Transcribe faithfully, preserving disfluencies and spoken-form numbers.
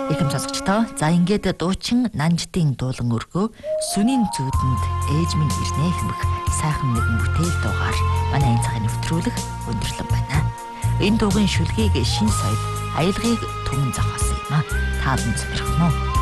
Ихэм сонсогчдоо за ингээд дуучин Нанждын дуулан өргөө сүнийн зүудэнд ээж минь ирнэ хэмэх сайхан нэгэн бүтээл дуугаар манай энэ цагаан нэвтрүүлэг өндөрлөн байна. Энэ дуугийн шүлгийг шин соёл аялгыг түмэн зохиосон юм а. Таалан сонирхно уу?